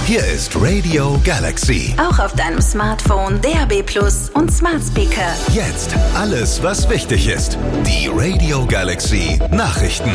Hier ist Radio Galaxy. Auch auf deinem Smartphone, DAB+ und Smart Speaker. Jetzt alles, was wichtig ist. Die Radio Galaxy Nachrichten.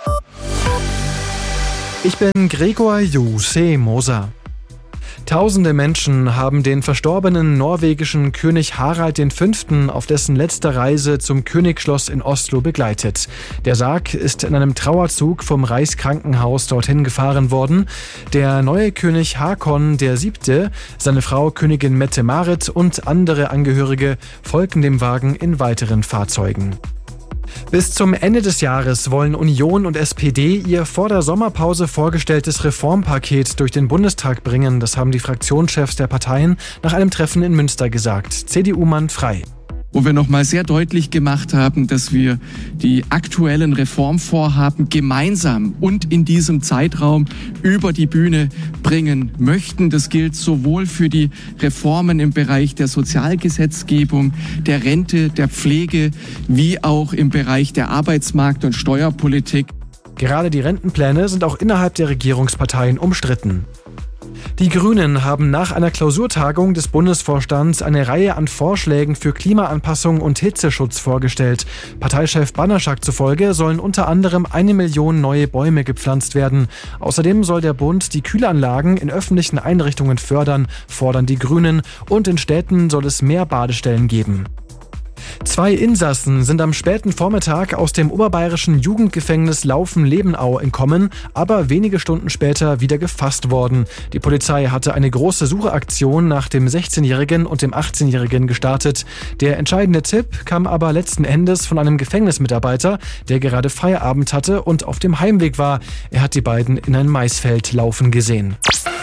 Ich bin Gregor Moser. Tausende Menschen haben den verstorbenen norwegischen König Harald V. auf dessen letzter Reise zum Königsschloss in Oslo begleitet. Der Sarg ist in einem Trauerzug vom Reichskrankenhaus dorthin gefahren worden. Der neue König Håkon VII., seine Frau Königin Mette-Marit und andere Angehörige folgen dem Wagen in weiteren Fahrzeugen. Bis zum Ende des Jahres wollen Union und SPD ihr vor der Sommerpause vorgestelltes Reformpaket durch den Bundestag bringen. Das haben die Fraktionschefs der Parteien nach einem Treffen in Münster gesagt. CDU-Mann Frei. Wo wir nochmal sehr deutlich gemacht haben, dass wir die aktuellen Reformvorhaben gemeinsam und in diesem Zeitraum über die Bühne bringen möchten. Das gilt sowohl für die Reformen im Bereich der Sozialgesetzgebung, der Rente, der Pflege, wie auch im Bereich der Arbeitsmarkt- und Steuerpolitik. Gerade die Rentenpläne sind auch innerhalb der Regierungsparteien umstritten. Die Grünen haben nach einer Klausurtagung des Bundesvorstands eine Reihe an Vorschlägen für Klimaanpassung und Hitzeschutz vorgestellt. Parteichef Banaschak zufolge sollen unter anderem 1 Million neue Bäume gepflanzt werden. Außerdem soll der Bund die Kühlanlagen in öffentlichen Einrichtungen fördern, fordern die Grünen, und in Städten soll es mehr Badestellen geben. 2 Insassen sind am späten Vormittag aus dem oberbayerischen Jugendgefängnis Laufen-Lebenau entkommen, aber wenige Stunden später wieder gefasst worden. Die Polizei hatte eine große Suchaktion nach dem 16-Jährigen und dem 18-Jährigen gestartet. Der entscheidende Tipp kam aber letzten Endes von einem Gefängnismitarbeiter, der gerade Feierabend hatte und auf dem Heimweg war. Er hat die beiden in ein Maisfeld laufen gesehen.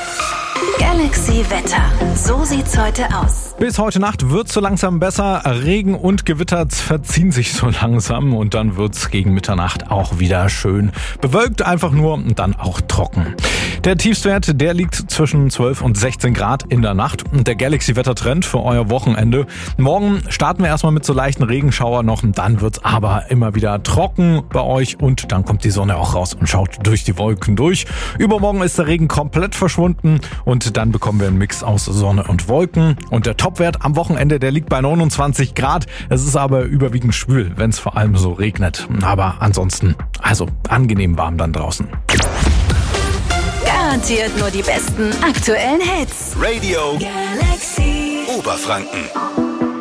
Galaxy Wetter. So sieht's heute aus. Bis heute Nacht wird's so langsam besser. Regen und Gewitter verziehen sich so langsam und dann wird's gegen Mitternacht auch wieder schön bewölkt, einfach nur und dann auch trocken. Der Tiefstwert, der liegt zwischen 12 und 16 Grad in der Nacht. Und der Galaxy-Wettertrend für euer Wochenende. Morgen starten wir erstmal mit so leichten Regenschauer noch und dann wird's aber immer wieder trocken bei euch und dann kommt die Sonne auch raus und schaut durch die Wolken durch. Übermorgen ist der Regen komplett verschwunden und dann bekommen wir einen Mix aus Sonne und Wolken. Und der Topwert am Wochenende, der liegt bei 29 Grad. Es ist aber überwiegend schwül, wenn es vor allem so regnet. Aber ansonsten, also angenehm warm dann draußen. Garantiert nur die besten aktuellen Hits. Radio Galaxy Oberfranken.